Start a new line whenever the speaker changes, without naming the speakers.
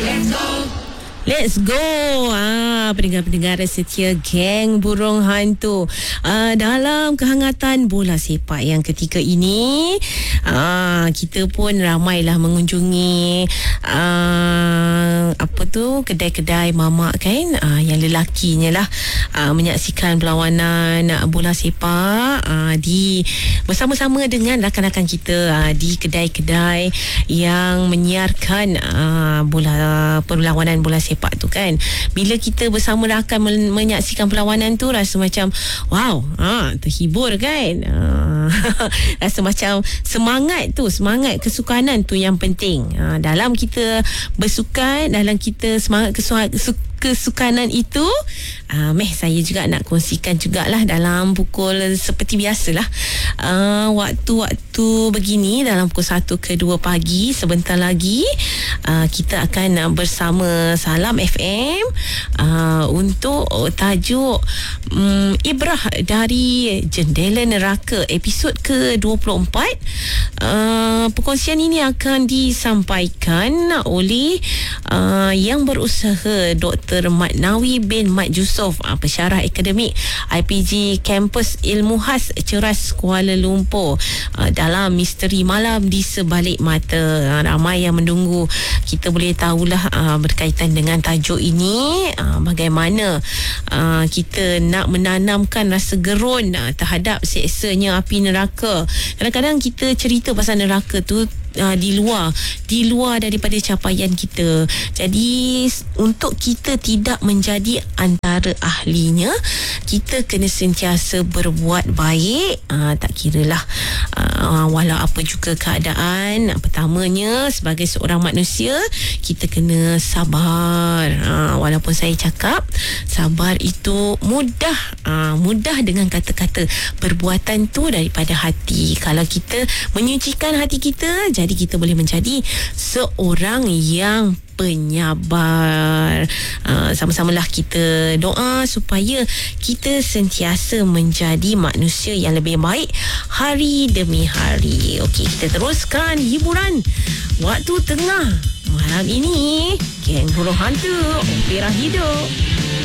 Let's go. Pendengar-pendengar setia geng Burung Hantu. Dalam kehangatan bola sepak yang ketika ini, kita pun ramailah mengunjungi kedai-kedai mamak kan, yang lelakinya lah menyaksikan perlawanan bola sepak di bersama-sama dengan rakan-rakan kita di kedai-kedai yang menyiarkan perlawanan bola sepak tu kan. Bila kita bersama rakan menyaksikan perlawanan tu, rasa macam wow, terhibur kan. Rasa macam semangat kesukanan tu yang penting. Dalam kita bersukan, dalam kita semangat kesukanan itu, saya juga nak kongsikan jugalah dalam pukul seperti biasalah, waktu-waktu begini dalam pukul 1 ke 2 pagi sebentar lagi kita akan bersama Salam FM untuk tajuk Ibrah dari Jendela Neraka episod ke-24. Perkongsian ini akan disampaikan oleh yang berusaha Dr. Mat Nawi bin Mat Yusof, pensyarah akademik IPG Kampus Ilmu Khas Ceras Kuala Lumpur, dalam Misteri Malam di Sebalik Mata. Ramai yang menunggu. Kita boleh tahulah berkaitan dengan tajuk ini, bagaimana kita nak menanamkan rasa gerun terhadap seksanya api neraka. Kadang-kadang kita cerita pasal neraka tu di luar daripada capaian kita. Jadi untuk kita tidak menjadi antara ahlinya, kita kena sentiasa berbuat baik, tak kiralah walau apa juga keadaan. Pertamanya, sebagai seorang manusia, kita kena sabar. Walaupun saya cakap sabar itu mudah dengan kata-kata, perbuatan tu daripada hati. Kalau kita menyucikan hati kita, jadi kita boleh menjadi seorang yang penyabar. Sama-samalah kita doa supaya kita sentiasa menjadi manusia yang lebih baik hari demi hari. Okey, kita teruskan hiburan waktu tengah malam ini. Geng Burung Hantu, Opera Hidup.